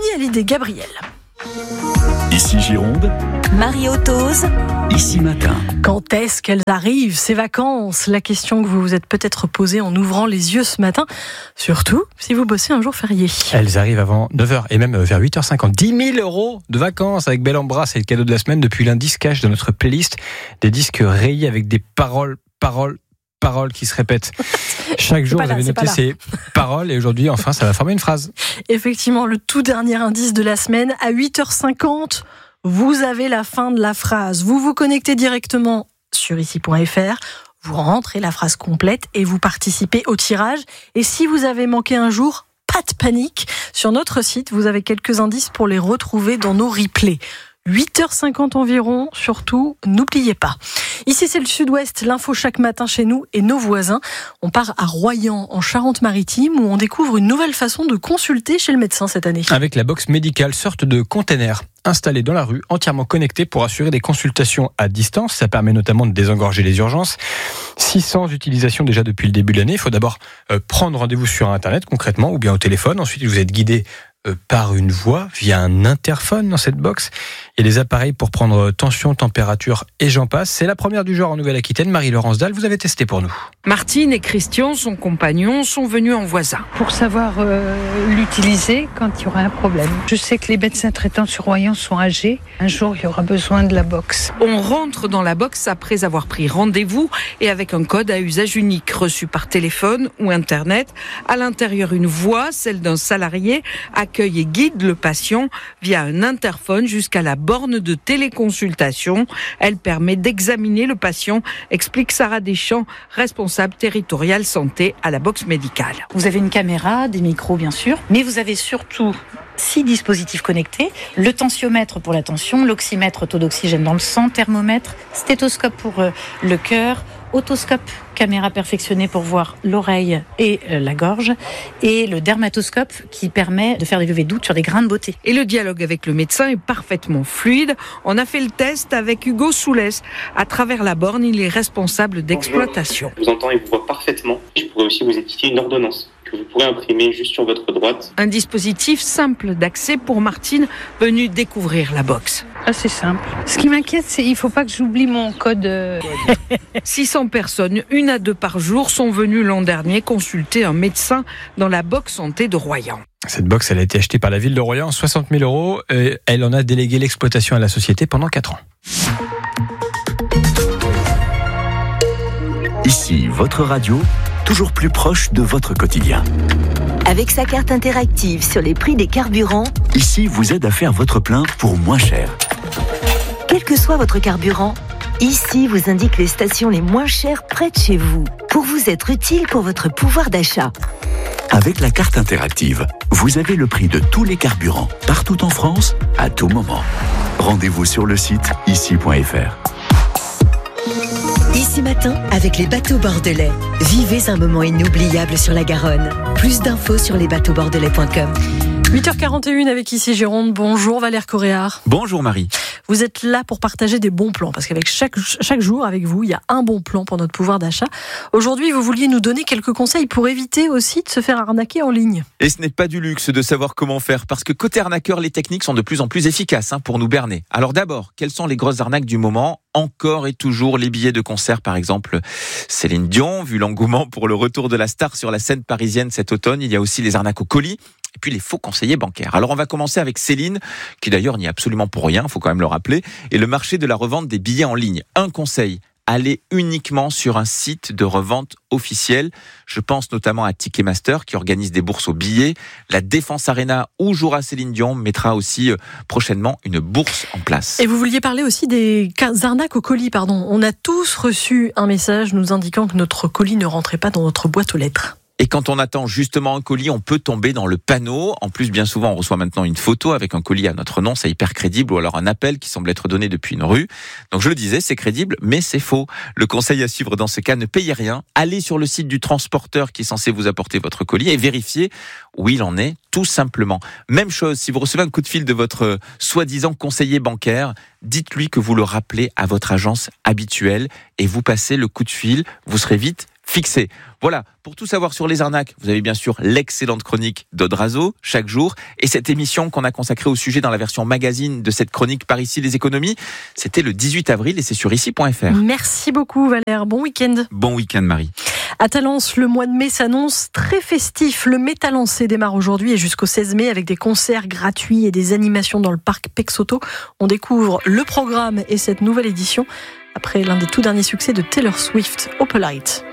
Hallyday Gabriel. Ici Gironde, Marie-Otose, ici Matin. Quand est-ce qu'elles arrivent, ces vacances? La question que vous vous êtes peut-être posée en ouvrant les yeux ce matin, surtout si vous bossez un jour férié. Elles arrivent avant 9h et même vers 8h50. 10 000 € de vacances avec Belle Ambra, c'est le cadeau de la semaine depuis lundi, se cache de notre playlist des disques rayés avec des paroles qui se répètent. Chaque jour, vous avez noté ces paroles et aujourd'hui, enfin, ça va former une phrase. Effectivement, le tout dernier indice de la semaine, à 8h50, vous avez la fin de la phrase. Vous vous connectez directement sur ici.fr, vous rentrez la phrase complète et vous participez au tirage. Et si vous avez manqué un jour, pas de panique. Sur notre site, vous avez quelques indices pour les retrouver dans nos replays. 8h50 environ, surtout, n'oubliez pas. Ici, c'est le Sud-Ouest, l'info chaque matin chez nous et nos voisins. On part à Royan, en Charente-Maritime, où on découvre une nouvelle façon de consulter chez le médecin cette année. Avec la box médicale, sorte de container installé dans la rue, entièrement connecté pour assurer des consultations à distance. Ça permet notamment de désengorger les urgences. 600 utilisations déjà depuis le début de l'année. Il faut d'abord prendre rendez-vous sur Internet, concrètement, ou bien au téléphone. Ensuite, vous êtes guidé par une voix via un interphone dans cette box. Il y a des appareils pour prendre tension, température et j'en passe. C'est la première du genre en Nouvelle-Aquitaine. Marie-Laurence Dalle, vous avez testé pour nous. Martine et Christian, son compagnon, sont venus en voisin. Pour savoir l'utiliser quand il y aura un problème. Je sais que les médecins traitants sur Royan sont âgés. Un jour, il y aura besoin de la box. On rentre dans la box après avoir pris rendez-vous et avec un code à usage unique reçu par téléphone ou Internet. À l'intérieur, une voix, celle d'un salarié, accueille et guide le patient via un interphone jusqu'à la borne de téléconsultation. Elle permet d'examiner le patient, explique Sarah Deschamps, responsable territoriale santé à la box médicale. Vous avez une caméra, des micros bien sûr, mais vous avez surtout 6 dispositifs connectés, le tensiomètre pour la tension, l'oxymètre, taux d'oxygène dans le sang, thermomètre, stéthoscope pour le cœur, otoscope, caméra perfectionnée pour voir l'oreille et la gorge, et le dermatoscope qui permet de faire des levées de doute sur des grains de beauté. Et le dialogue avec le médecin est parfaitement fluide. On a fait le test avec Hugo Soulès. À travers la borne, il est responsable d'exploitation. Je vous entends et vous vois parfaitement. Je pourrais aussi vous éditer une ordonnance que vous pourrez imprimer juste sur votre droite. Un dispositif simple d'accès pour Martine, venue découvrir la box. Ah, c'est simple. Ce qui m'inquiète, c'est qu'il ne faut pas que j'oublie mon code. 600 personnes, 1 à 2 par jour, sont venues l'an dernier consulter un médecin dans la box santé de Royan. Cette box, elle a été achetée par la ville de Royan, 60 000 €. Et elle en a délégué l'exploitation à la société pendant 4 ans. Ici, votre radio, toujours plus proche de votre quotidien. avec sa carte interactive sur les prix des carburants, Ici vous aide à faire votre plein pour moins cher. quel que soit votre carburant, Ici vous indique les stations les moins chères près de chez vous, pour vous être utile pour votre pouvoir d'achat. Avec la carte interactive, vous avez le prix de tous les carburants, partout en France, à tout moment. Rendez-vous sur le site ici.fr. Ici Matin, avec les bateaux bordelais. Vivez un moment inoubliable sur la Garonne. Plus d'infos sur lesbateauxbordelais.com. 8h41 avec Ici Gironde. Bonjour Valère Coréard. Bonjour Marie. Vous êtes là pour partager des bons plans, parce qu'avec chaque jour, avec vous, il y a un bon plan pour notre pouvoir d'achat. Aujourd'hui, vous vouliez nous donner quelques conseils pour éviter aussi de se faire arnaquer en ligne. Et ce n'est pas du luxe de savoir comment faire, parce que côté arnaqueur, les techniques sont de plus en plus efficaces pour nous berner. Alors d'abord, quelles sont les grosses arnaques du moment ? Encore et toujours les billets de concert, par exemple Céline Dion, vu l'engouement pour le retour de la star sur la scène parisienne cet automne. Il y a aussi les arnaques au colis. Et puis les faux conseillers bancaires. Alors on va commencer avec Céline, qui d'ailleurs n'y est absolument pour rien, il faut quand même le rappeler, et le marché de la revente des billets en ligne. Un conseil, allez uniquement sur un site de revente officiel. Je pense notamment à Ticketmaster qui organise des bourses aux billets. La Défense Arena où jouera Céline Dion mettra aussi prochainement une bourse en place. Et vous vouliez parler aussi des arnaques au colis, pardon. On a tous reçu un message nous indiquant que notre colis ne rentrait pas dans notre boîte aux lettres. Et quand on attend justement un colis, on peut tomber dans le panneau. En plus, bien souvent, on reçoit maintenant une photo avec un colis à notre nom, c'est hyper crédible, ou alors un appel qui semble être donné depuis une rue. Donc je le disais, c'est crédible, mais c'est faux. Le conseil à suivre dans ce cas, ne payez rien. Allez sur le site du transporteur qui est censé vous apporter votre colis et vérifiez où il en est, tout simplement. Même chose, si vous recevez un coup de fil de votre soi-disant conseiller bancaire, dites-lui que vous le rappelez à votre agence habituelle et vous passez le coup de fil, vous serez vite fixé. Voilà, pour tout savoir sur les arnaques, vous avez bien sûr l'excellente chronique d'Audrazo chaque jour et cette émission qu'on a consacrée au sujet dans la version magazine de cette chronique par ici les économies, c'était le 18 avril et c'est sur ici.fr. Merci beaucoup Valère, bon week-end. Bon week-end Marie. À Talence, le mois de mai s'annonce très festif. Le Métalancé démarre aujourd'hui et jusqu'au 16 mai avec des concerts gratuits et des animations dans le parc Pexoto. On découvre le programme et cette nouvelle édition après l'un des tout derniers succès de Taylor Swift, Opalite.